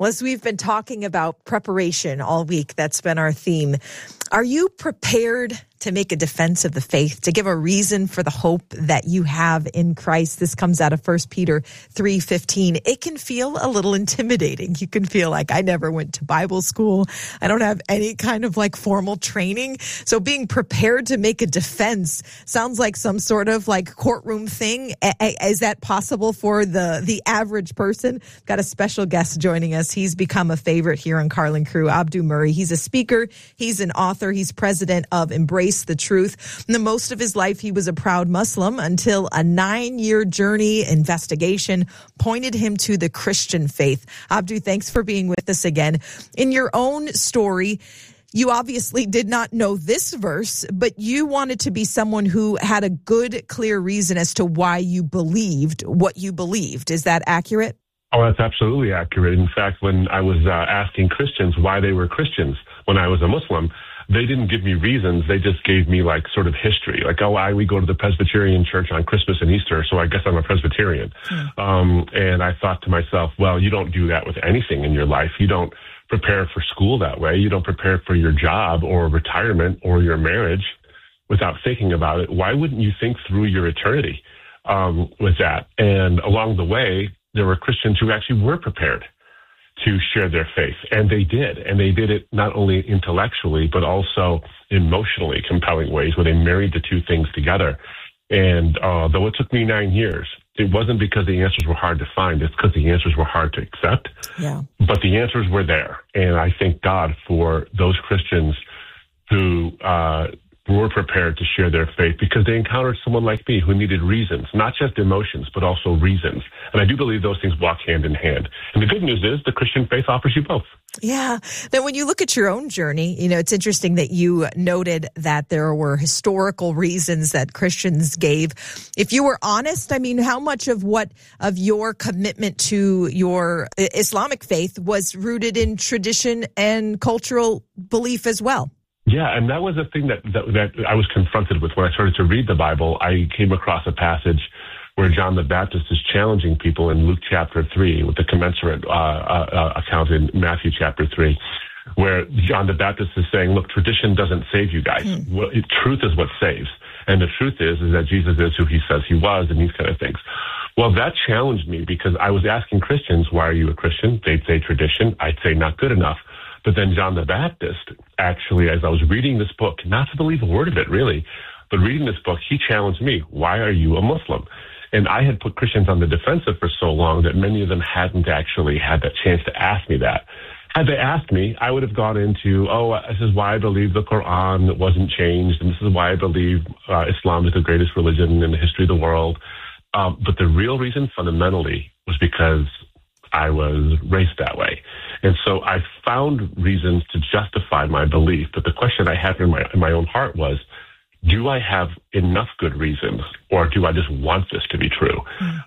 Well, as we've been talking about preparation all week, that's been our theme. Are you prepared to make a defense of the faith, to give a reason for the hope that you have in Christ? This comes out of 1 Peter 3:15. It can feel a little intimidating. You can feel like, I never went to Bible school. I don't have any kind of formal training. So being prepared to make a defense sounds like some sort of courtroom thing. Is that possible for the average person? Got a special guest joining us. He's become a favorite here on Carlin Crew, Abdu Murray. He's a speaker. He's an author. He's president of Embrace the Truth. In the most of his life, he was a proud Muslim until a 9-year journey investigation pointed him to the Christian faith. Abdu, thanks for being with us again. In your own story, you obviously did not know this verse, but you wanted to be someone who had a good, clear reason as to why you believed what you believed. Is that accurate? Oh, that's absolutely accurate. In fact, when I was asking Christians why they were Christians when I was a Muslim, they didn't give me reasons. They just gave me sort of history. We go to the Presbyterian church on Christmas and Easter, so I guess I'm a Presbyterian. And I thought to myself, well, you don't do that with anything in your life. You don't prepare for school that way. You don't prepare for your job or retirement or your marriage without thinking about it. Why wouldn't you think through your eternity with that? And along the way, there were Christians who actually were prepared to share their faith. And they did. And they did it not only intellectually, but also emotionally compelling ways where they married the two things together. And though it took me 9 years, it wasn't because the answers were hard to find. It's because the answers were hard to accept. Yeah. But the answers were there. And I thank God for those Christians who were prepared to share their faith because they encountered someone like me who needed reasons, not just emotions, but also reasons. And I do believe those things walk hand in hand. And the good news is the Christian faith offers you both. Yeah. Then when you look at your own journey, it's interesting that you noted that there were historical reasons that Christians gave. If you were honest, how much of your commitment to your Islamic faith was rooted in tradition and cultural belief as well? Yeah, and that was a thing that I was confronted with when I started to read the Bible. I came across a passage where John the Baptist is challenging people in Luke chapter 3 with the commensurate account in Matthew chapter 3, where John the Baptist is saying, look, tradition doesn't save you guys. Truth is what saves. And the truth is that Jesus is who he says he was and these kind of things. Well, that challenged me because I was asking Christians, why are you a Christian? They'd say tradition. I'd say not good enough. But then John the Baptist, actually, as I was reading this book, not to believe a word of it, really, but reading this book, he challenged me, why are you a Muslim? And I had put Christians on the defensive for so long that many of them hadn't actually had that chance to ask me that. Had they asked me, I would have gone into, this is why I believe the Quran wasn't changed, and this is why I believe Islam is the greatest religion in the history of the world. But the real reason fundamentally was because I was raised that way. And so I found reasons to justify my belief. But the question I had in my own heart was, do I have enough good reasons, or do I just want this to be true?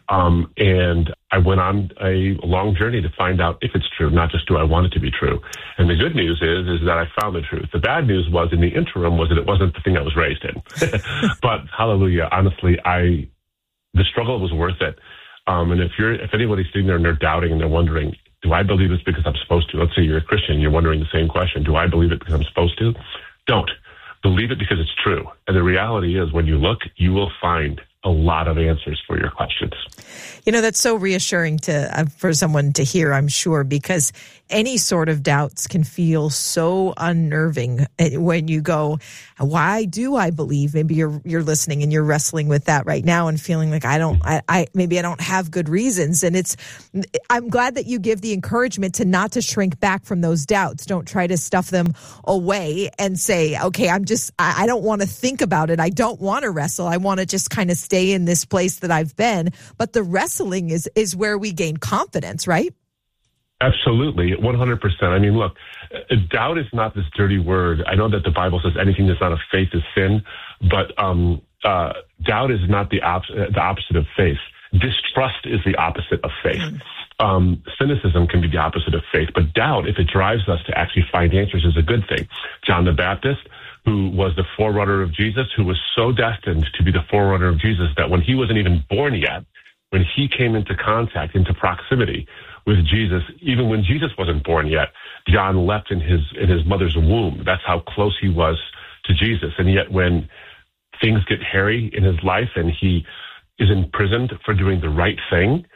And I went on a long journey to find out if it's true, not just do I want it to be true. And the good news is that I found the truth. The bad news was in the interim was that it wasn't the thing I was raised in. But hallelujah, honestly, the struggle was worth it. And if anybody's sitting there and they're doubting and they're wondering, do I believe this because I'm supposed to? Let's say you're a Christian, you're wondering the same question. Do I believe it because I'm supposed to? Don't. Believe it because it's true. And the reality is when you look, you will find a lot of answers for your questions. That's so reassuring for someone to hear, I'm sure, because any sort of doubts can feel so unnerving when you go, why do I believe? Maybe you're listening and you're wrestling with that right now and feeling like maybe I don't have good reasons. And I'm glad that you give the encouragement to not to shrink back from those doubts. Don't try to stuff them away and say, okay, I don't want to think about it. I don't want to wrestle. I want to just kind of stay in this place that I've been. But the wrestling is where we gain confidence, right? Absolutely, 100%. Look, doubt is not this dirty word. I know that the Bible says anything that's not of faith is sin, but doubt is not the opposite of faith. Distrust is the opposite of faith. Cynicism can be the opposite of faith, but doubt, if it drives us to actually find answers, is a good thing. John the Baptist, who was the forerunner of Jesus, who was so destined to be the forerunner of Jesus that when he wasn't even born yet, when he came into contact, into proximity with Jesus. Even when Jesus wasn't born yet, John leapt in his mother's womb. That's how close he was to Jesus. And yet when things get hairy in his life and he is imprisoned for doing the right thing,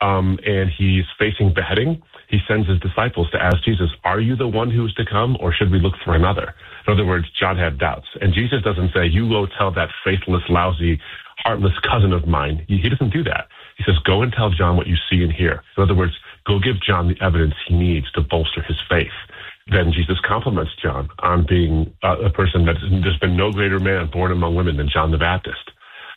and he's facing beheading, he sends his disciples to ask Jesus, are you the one who is to come, or should we look for another? In other words, John had doubts. And Jesus doesn't say, you go tell that faithless, lousy, heartless cousin of mine. He doesn't do that. He says, go and tell John what you see and hear. In other words, go give John the evidence he needs to bolster his faith. Then Jesus compliments John on being a person that there's been no greater man born among women than John the Baptist.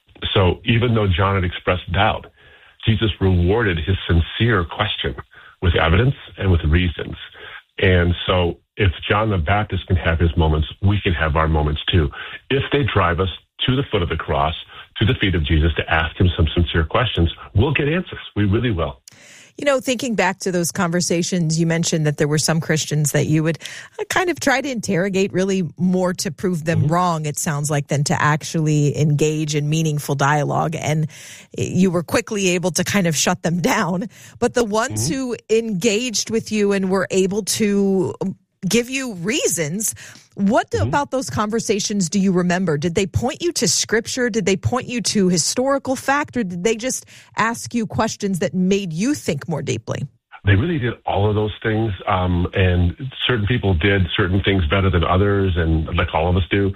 So even though John had expressed doubt, Jesus rewarded his sincere question with evidence and with reasons. And so if John the Baptist can have his moments, we can have our moments too. If they drive us to the foot of the cross, to the feet of Jesus to ask him some sincere questions, we'll get answers. We really will. You know, thinking back to those conversations, you mentioned that there were some Christians that you would kind of try to interrogate really more to prove them wrong, it sounds like, than to actually engage in meaningful dialogue. And you were quickly able to kind of shut them down. But the ones who engaged with you and were able to give you reasons, what about those conversations do you remember? Did they point you to scripture? Did they point you to historical fact? Or did they just ask you questions that made you think more deeply? They really did all of those things. And certain people did certain things better than others, and like all of us do.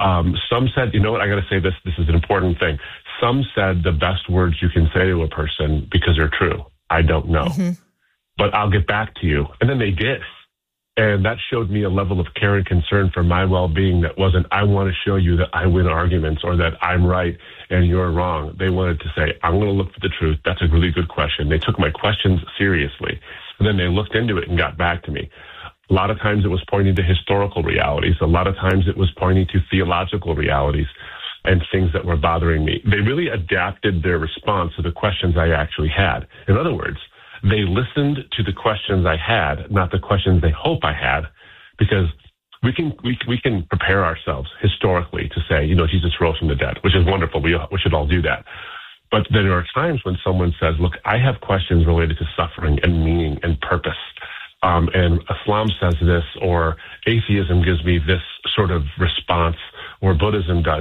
Some said, you know what, I got to say this is an important thing. Some said the best words you can say to a person because they're true. I don't know, but I'll get back to you. And then they did. And that showed me a level of care and concern for my well-being that wasn't, I want to show you that I win arguments or that I'm right and you're wrong. They wanted to say, I'm going to look for the truth. That's a really good question. They took my questions seriously. And then they looked into it and got back to me. A lot of times it was pointing to historical realities. A lot of times it was pointing to theological realities and things that were bothering me. They really adapted their response to the questions I actually had. In other words, they listened to the questions I had, not the questions they hope I had, because we can prepare ourselves historically to say, you know, Jesus rose from the dead, which is wonderful. We should all do that. But there are times when someone says, look, I have questions related to suffering and meaning and purpose. And Islam says this, or atheism gives me this sort of response, or Buddhism does.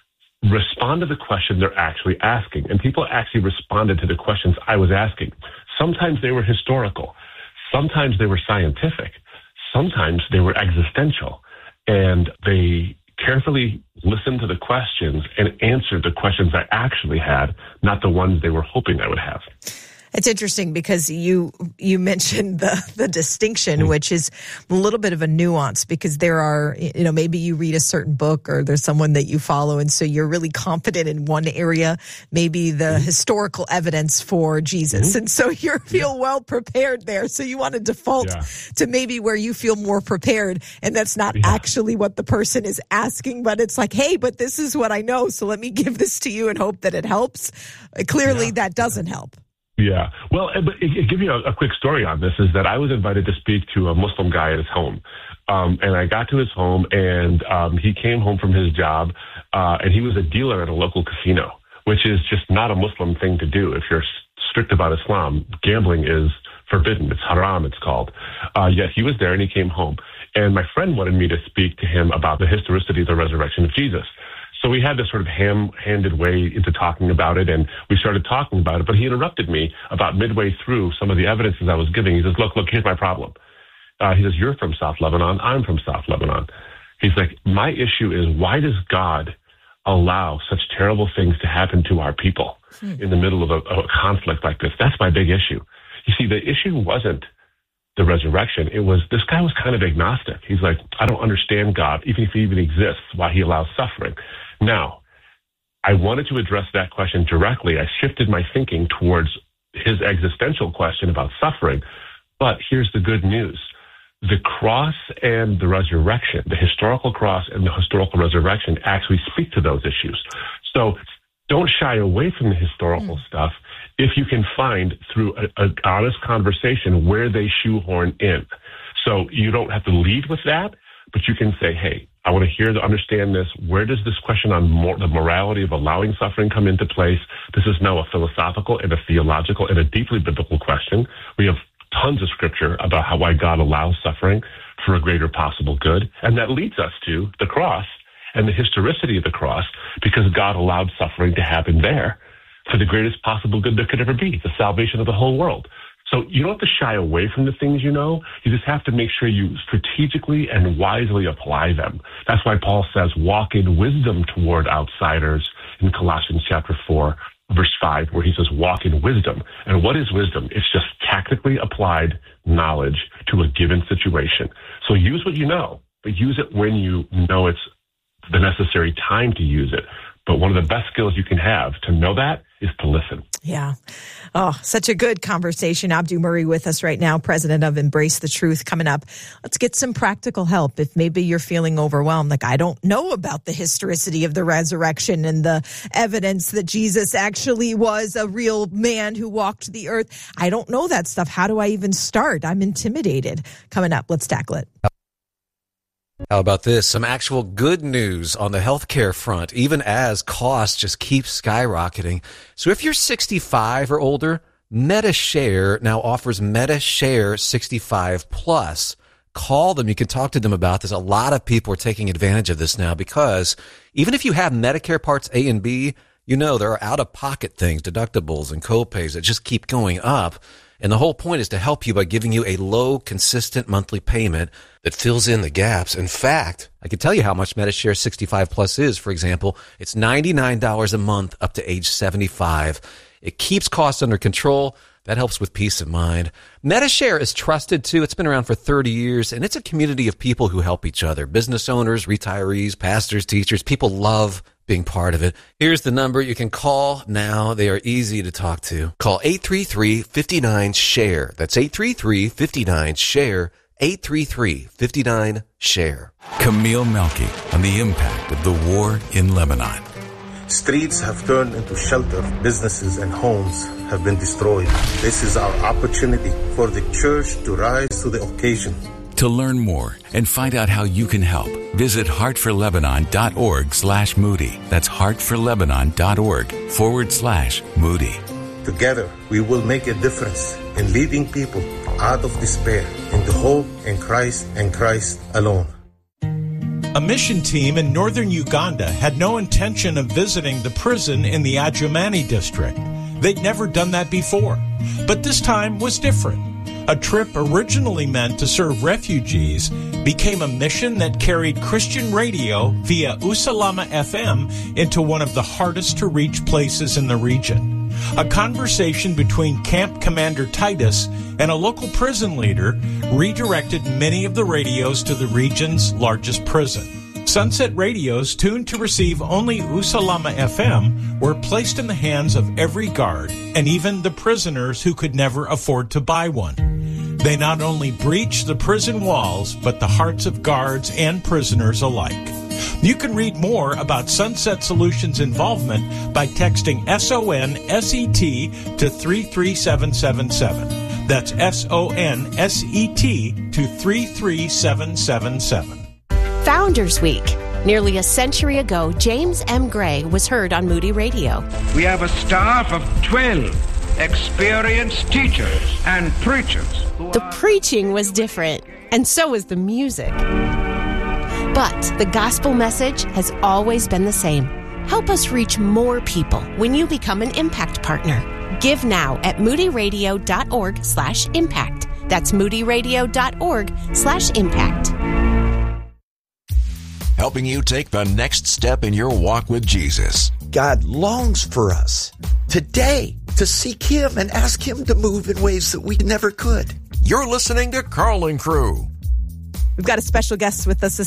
Respond to the question they're actually asking. And people actually responded to the questions I was asking. Sometimes they were historical. Sometimes they were scientific. Sometimes they were existential. And they carefully listened to the questions and answered the questions I actually had, not the ones they were hoping I would have. It's interesting because you mentioned the distinction, which is a little bit of a nuance, because there are, you know, maybe you read a certain book or there's someone that you follow, and so you're really confident in one area, maybe the historical evidence for Jesus. And so you feel well prepared there. So you want to default to maybe where you feel more prepared. And that's not actually what the person is asking, but it's like, hey, but this is what I know. So let me give this to you and hope that it helps. Clearly that doesn't help. Yeah. Well, but give you a quick story on this is that I was invited to speak to a Muslim guy at his home. And I got to his home, and he came home from his job, and he was a dealer at a local casino, which is just not a Muslim thing to do. If you're strict about Islam, gambling is forbidden. It's haram, it's called. Yet he was there, and he came home. And my friend wanted me to speak to him about the historicity of the resurrection of Jesus. So we had this sort of ham-handed way into talking about it, and we started talking about it. But he interrupted me about midway through some of the evidences I was giving. He says, look, here's my problem. He says, you're from South Lebanon. I'm from South Lebanon. He's like, my issue is, why does God allow such terrible things to happen to our people in the middle of a conflict like this? That's my big issue. You see, the issue wasn't the resurrection. It was, this guy was kind of agnostic. He's like, I don't understand God, even if he even exists, why he allows suffering. Now, I wanted to address that question directly. I shifted my thinking towards his existential question about suffering. But here's the good news. The cross and the resurrection, the historical cross and the historical resurrection actually speak to those issues. So don't shy away from the historical stuff if you can find through an honest conversation where they shoehorn in. So you don't have to lead with that, but you can say, hey, I want to understand this. Where does this question on the morality of allowing suffering come into place? This is now a philosophical and a theological and a deeply biblical question. We have tons of scripture about why God allows suffering for a greater possible good. And that leads us to the cross and the historicity of the cross, because God allowed suffering to happen there for the greatest possible good there could ever be, the salvation of the whole world. So you don't have to shy away from the things you know. You just have to make sure you strategically and wisely apply them. That's why Paul says, walk in wisdom toward outsiders in Colossians chapter 4, verse 5, where he says, walk in wisdom. And what is wisdom? It's just tactically applied knowledge to a given situation. So use what you know, but use it when you know it's the necessary time to use it. But one of the best skills you can have to know that is to listen. Yeah. Oh, such a good conversation. Abdu Murray with us right now, president of Embrace the Truth. Coming up, let's get some practical help. If maybe you're feeling overwhelmed, like I don't know about the historicity of the resurrection and the evidence that Jesus actually was a real man who walked the earth. I don't know that stuff. How do I even start? I'm intimidated. Coming up, let's tackle it. How about this? Some actual good news on the healthcare front, even as costs just keep skyrocketing. So if you're 65 or older, MediShare now offers MediShare 65 Plus. Call them. You can talk to them about this. A lot of people are taking advantage of this now because even if you have Medicare Parts A and B, you know there are out-of-pocket things, deductibles and copays that just keep going up. And the whole point is to help you by giving you a low, consistent monthly payment that fills in the gaps. In fact, I can tell you how much MediShare 65 Plus is. For example, it's $99 a month up to age 75. It keeps costs under control. That helps with peace of mind. MediShare is trusted, too. It's been around for 30 years, and it's a community of people who help each other. Business owners, retirees, pastors, teachers. People love being part of it. Here's the number you can call now. They are easy to talk to. Call 833-59-SHARE. That's 833-59-SHARE. 833-59-SHARE. Camille Melky on the impact of the war in Lebanon. Streets have turned into shelter. Businesses and homes have been destroyed. This is our opportunity for the church to rise to the occasion. To learn more and find out how you can help, visit heartforlebanon.org/Moody. That's heartforlebanon.org/Moody. Together, we will make a difference in leading people out of despair into hope in Christ and Christ alone. A mission team in northern Uganda had no intention of visiting the prison in the Adjumani district. They'd never done that before, but this time was different. A trip originally meant to serve refugees became a mission that carried Christian radio via Usalama FM into one of the hardest to reach places in the region. A conversation between Camp Commander Titus and a local prison leader redirected many of the radios to the region's largest prison. Sunset radios tuned to receive only Usalama FM were placed in the hands of every guard and even the prisoners who could never afford to buy one. They not only breached the prison walls, but the hearts of guards and prisoners alike. You can read more about Sunset Solutions' involvement by texting SONSET to 33777. That's SONSET to 33777. Founders Week. Nearly a century ago, James M. Gray was heard on Moody Radio. We have a staff of 12 experienced teachers and preachers. The preaching was different, and so was the music. But the gospel message has always been the same. Help us reach more people when you become an Impact Partner. Give now at moodyradio.org/impact. That's moodyradio.org/impact. Helping you take the next step in your walk with Jesus. God longs for us today to seek Him and ask Him to move in ways that we never could. You're listening to Carl and Crew. We've got a special guest with us